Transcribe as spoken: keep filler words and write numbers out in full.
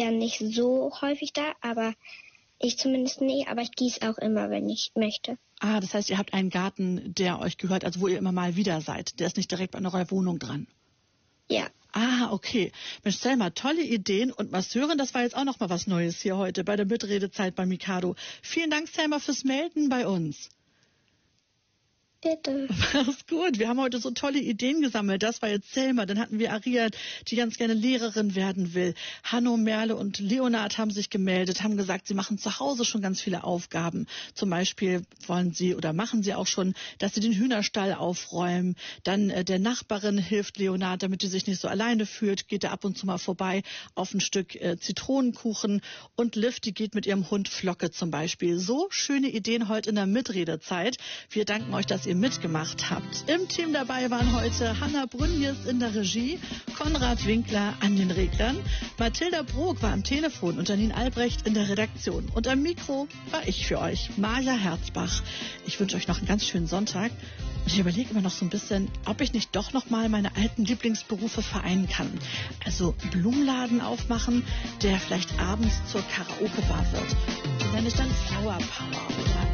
ja nicht so häufig da, aber ich zumindest nie, aber ich gieße auch immer, wenn ich möchte. Ah, das heißt, ihr habt einen Garten, der euch gehört, also wo ihr immer mal wieder seid. Der ist nicht direkt an eurer Wohnung dran. Ja. Ah, okay. Mensch, Selma, tolle Ideen und Masseurin, das war jetzt auch noch mal was Neues hier heute bei der Mitredezeit bei Mikado. Vielen Dank, Selma, fürs Melden bei uns. Bitte. Mach's gut. Wir haben heute so tolle Ideen gesammelt. Das war jetzt Selma. Dann hatten wir Aria, die ganz gerne Lehrerin werden will. Hanno, Merle und Leonard haben sich gemeldet, haben gesagt, sie machen zu Hause schon ganz viele Aufgaben. Zum Beispiel wollen sie oder machen sie auch schon, dass sie den Hühnerstall aufräumen. Dann äh, der Nachbarin hilft Leonard, damit die sich nicht so alleine fühlt, geht er ab und zu mal vorbei auf ein Stück äh, Zitronenkuchen. Und Liv, die geht mit ihrem Hund Flocke zum Beispiel. So schöne Ideen heute in der Mitredezeit. Wir danken euch, dass ihr mitgemacht habt. Im Team dabei waren heute Hanna Brünjes in der Regie, Konrad Winkler an den Reglern, Mathilda Brok war am Telefon und Janine Albrecht in der Redaktion. Und am Mikro war ich für euch, Maja Herzbach. Ich wünsche euch noch einen ganz schönen Sonntag. Ich überlege immer noch so ein bisschen, ob ich nicht doch noch mal meine alten Lieblingsberufe vereinen kann. Also Blumenladen aufmachen, der vielleicht abends zur Karaoke-Bar wird. Den nenne ich dann Flower Power oder